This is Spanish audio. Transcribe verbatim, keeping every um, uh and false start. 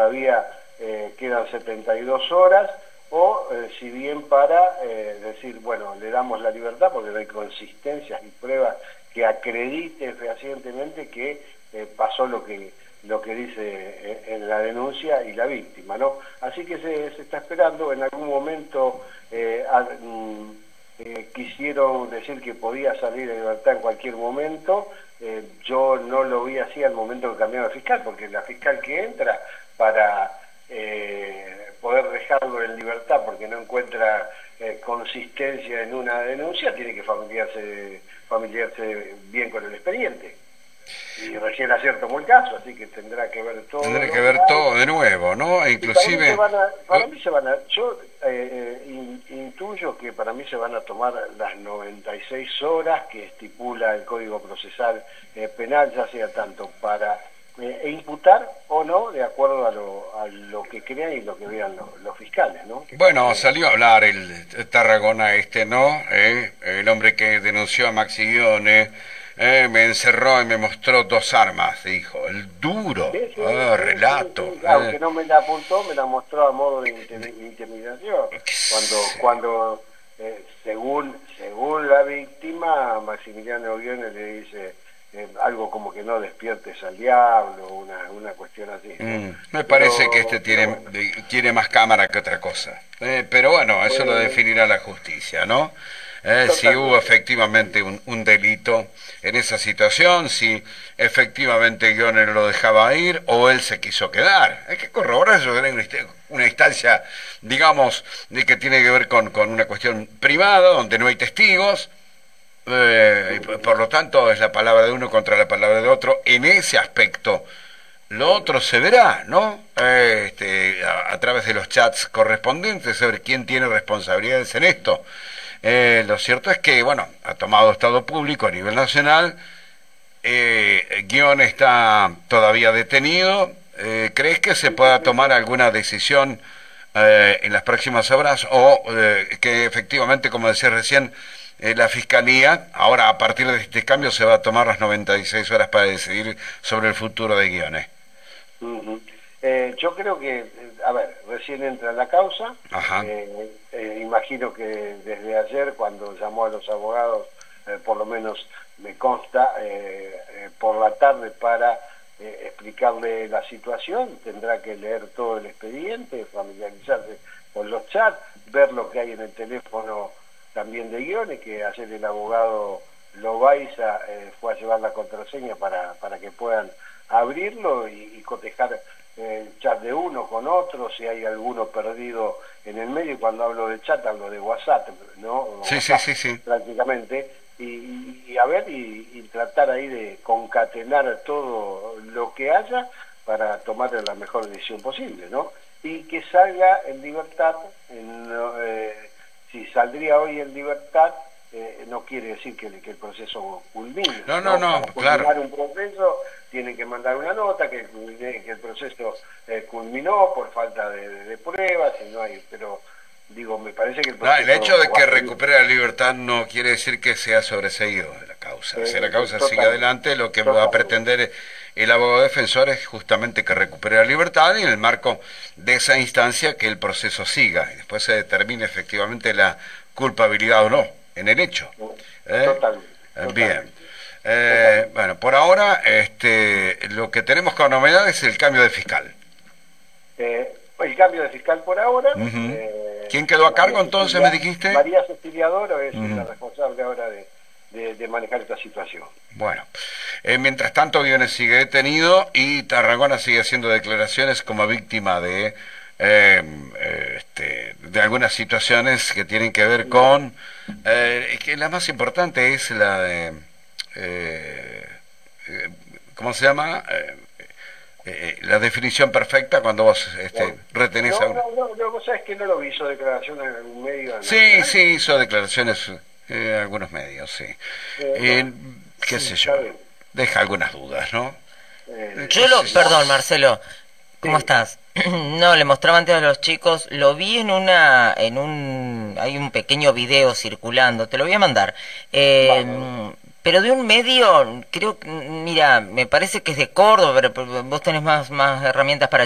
todavía eh, quedan setenta y dos horas, o eh, si bien para eh, decir, bueno, le damos la libertad porque no hay consistencias y pruebas que acredite fehacientemente que eh, pasó lo que lo que dice eh, en la denuncia y la víctima, ¿no? Así que se, se está esperando. En algún momento eh, a, mm, eh, quisieron decir que podía salir de libertad en cualquier momento. Eh, yo no lo vi así al momento que cambiaron de fiscal, porque la fiscal que entra para eh, poder dejarlo en libertad porque no encuentra eh, consistencia en una denuncia, tiene que familiarse, familiarse bien con el expediente. Y recién ayer tomó el caso, así que tendrá que ver todo. Tendrá que ver todo de nuevo, ¿no? Inclusive... Para mí se van a, para mí se van a yo eh, in, intuyo que para mí se van a tomar las noventa y seis horas que estipula el Código Procesal eh, Penal, ya sea tanto para eh, e imputar o no, de acuerdo a lo, a lo que crean y lo que vean lo, los fiscales, ¿no? Bueno, salió a hablar el Tarragona este, ¿no? Eh, el hombre que denunció a Maxi Guiones. Eh, me encerró y me mostró dos armas, dijo, el duro, sí, sí, oh, sí, relato. Sí, sí. Eh. Aunque no me la apuntó, me la mostró a modo de intimidación. Cuando, cuando eh, según según la víctima, Maximiliano Guiones le dice eh, algo como que no despiertes al diablo, una, una cuestión así. Mm, me parece pero, que este tiene bueno. quiere más cámara que otra cosa. Eh, pero bueno, eso eh, lo definirá la justicia, ¿no? Eh, si hubo efectivamente un, un delito en esa situación, si efectivamente Guiones lo dejaba ir o él se quiso quedar. Hay que corroborar eso, una instancia, digamos, de que tiene que ver con, con una cuestión privada, donde no hay testigos, eh, y por lo tanto es la palabra de uno contra la palabra de otro en ese aspecto. Lo otro se verá, ¿no? Eh, este, a, a través de los chats correspondientes, sobre quién tiene responsabilidades en esto. Eh, lo cierto es que, bueno, ha tomado estado público a nivel nacional, eh, Guiones está todavía detenido. Eh, ¿Crees que se pueda tomar alguna decisión eh, en las próximas horas o eh, que efectivamente, como decía recién, eh, la Fiscalía, ahora a partir de este cambio se va a tomar las noventa y seis horas para decidir sobre el futuro de Guiones? Uh-huh. Eh, yo creo que, a ver, recién entra la causa, eh, eh, imagino que desde ayer cuando llamó a los abogados, eh, por lo menos me consta, eh, eh, por la tarde para eh, explicarle la situación, tendrá que leer todo el expediente, familiarizarse con los chats, ver lo que hay en el teléfono también de Guiones, que ayer el abogado Loaiza eh, fue a llevar la contraseña para, para que puedan abrirlo y, y cotejar el chat de uno con otro, si hay alguno perdido en el medio. Cuando hablo de chat hablo de WhatsApp, ¿no? Sí, WhatsApp, sí, sí, sí. Prácticamente, y, y, y a ver, y, y tratar ahí de concatenar todo lo que haya para tomar la mejor decisión posible, ¿no? Y que salga en libertad, en, eh, si saldría hoy en libertad, eh, no quiere decir que, que el proceso culmine. No, no, no, Para claro. culminar un proceso tienen que mandar una nota que, que el proceso eh, culminó por falta de, de, de pruebas y no hay, pero digo, me parece que el proceso... No, el hecho de que recupere la libertad no quiere decir que sea sobreseído de la causa. Eh, si la causa total, sigue adelante, lo que total, va a pretender el abogado defensor es justamente que recupere la libertad y en el marco de esa instancia que el proceso siga y después se determine efectivamente la culpabilidad o no en el hecho. ¿Eh? Totalmente. Bien. Eh, bueno, por ahora este, lo que tenemos como novedad es el cambio de fiscal. Eh, el cambio de fiscal por ahora. Uh-huh. eh, ¿Quién quedó a cargo María entonces, Cecilia, me dijiste? María Cecilia Doro es uh-huh. la responsable ahora de, de, de manejar esta situación. Bueno, eh, mientras tanto Guiones sigue detenido y Tarragona sigue haciendo declaraciones como víctima de eh, este, de algunas situaciones que tienen que ver con eh, que la más importante es la de eh, eh, ¿cómo se llama? Eh, eh, la definición perfecta cuando vos este, no, retenés no, a uno. No, no, no, vos sabés que no lo hizo declaraciones en algún medio. Sí, sí, hizo declaraciones en eh, algunos medios, sí. Eh, eh, qué sí, sé yo, deja algunas dudas, ¿no? Eh, yo lo, perdón, Marcelo, ¿cómo sí. estás? No, le mostraba antes a los chicos, lo vi en una, en un, hay un pequeño video circulando, te lo voy a mandar, eh, pero de un medio, creo, mira, me parece que es de Córdoba, pero vos tenés más, más herramientas para